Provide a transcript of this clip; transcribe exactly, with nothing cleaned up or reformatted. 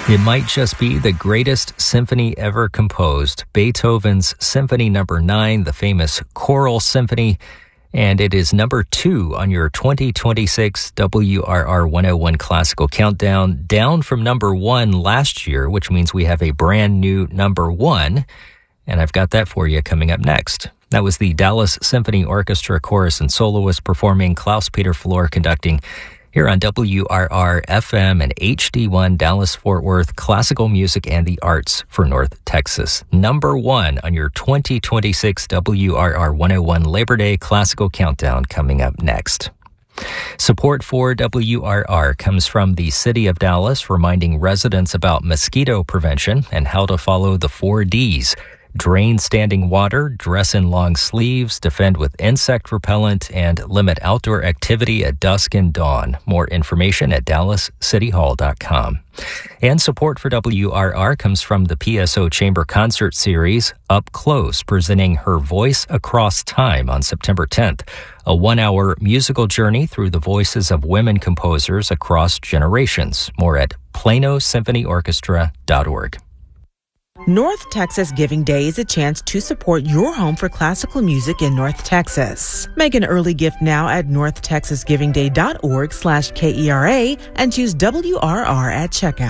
It might just be the greatest symphony ever composed, Beethoven's Symphony Number nine, the famous Choral Symphony, and it is number two on your twenty twenty-six W R R one oh one Classical Countdown, down from number one last year, which means we have a brand new number one, and I've got that for you coming up next. That was the Dallas Symphony Orchestra Chorus and Soloist performing, Klaus Peter Flohr conducting, here on W R R F M and H D one Dallas-Fort Worth, classical music and the arts for North Texas. Number one on your twenty twenty-six W R R one oh one Labor Day Classical Countdown coming up next. Support for W R R comes from the City of Dallas, reminding residents about mosquito prevention and how to follow the four Ds. Drain standing water, dress in long sleeves, defend with insect repellent, and limit outdoor activity at dusk and dawn. More information at dallas city hall dot com. And support for W R R comes from the P S O Chamber Concert Series, Up Close, presenting Her Voice Across Time on September tenth. A one-hour musical journey through the voices of women composers across generations. More at plano symphony orchestra dot org. North Texas Giving Day is a chance to support your home for classical music in North Texas. Make an early gift now at north texas giving day dot org slash K E R A and choose W R R at checkout.